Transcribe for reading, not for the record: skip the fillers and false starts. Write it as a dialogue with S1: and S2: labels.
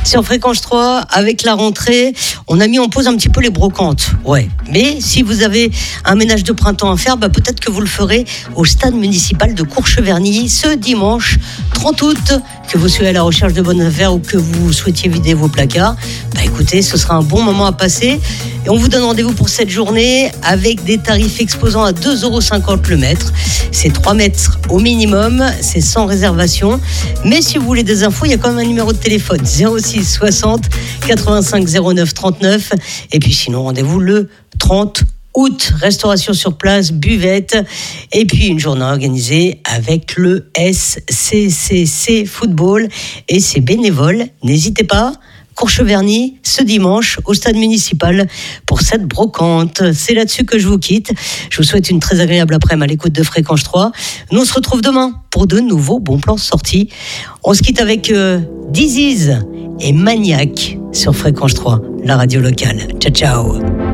S1: Sur Fréquence 3, avec la rentrée, on a mis en pause un petit peu les brocantes. Ouais. Mais si vous avez un ménage de printemps à faire, peut-être que vous le ferez au stade municipal de Courcheverny ce dimanche 30 août. Que vous soyez à la recherche de bonnes affaires ou que vous souhaitiez vider vos placards, écoutez, ce sera un bon moment à passer. Et on vous donne rendez-vous pour cette journée avec des tarifs exposant à 2,50 € le mètre. C'est 3 mètres au minimum, c'est sans réservation. Mais si vous voulez des infos, il y a quand même un numéro de téléphone 06 60 85 09 39. Et puis sinon, rendez-vous le 30 août, restauration sur place, buvette, et puis une journée organisée avec le SCCC Football et ses bénévoles. N'hésitez pas, Courcheverny, ce dimanche, au stade municipal, pour cette brocante. C'est là-dessus que je vous quitte. Je vous souhaite une très agréable après-midi à l'écoute de Fréquence 3. Nous, on se retrouve demain pour de nouveaux bons plans sortis. On se quitte avec Disease et Maniac sur Fréquence 3, la radio locale. Ciao, ciao.